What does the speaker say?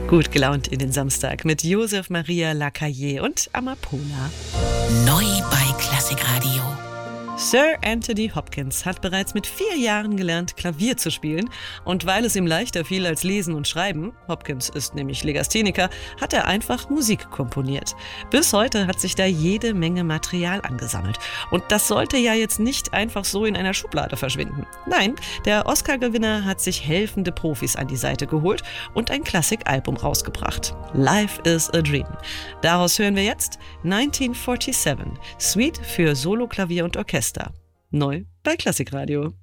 Gut gelaunt in den Samstag mit Josef Maria Lacaille und Amapola. Neu bei Klassikradio. Sir Anthony Hopkins hat bereits mit 4 Jahren gelernt, Klavier zu spielen. Und weil es ihm leichter fiel als Lesen und Schreiben, Hopkins ist nämlich Legastheniker, hat er einfach Musik komponiert. Bis heute hat sich da jede Menge Material angesammelt. Und das sollte ja jetzt nicht einfach so in einer Schublade verschwinden. Nein, der Oscar-Gewinner hat sich helfende Profis an die Seite geholt und ein Klassikalbum rausgebracht. Life is a Dream. Daraus hören wir jetzt 1947, Suite für Solo, Klavier und Orchester. Neu bei Klassikradio.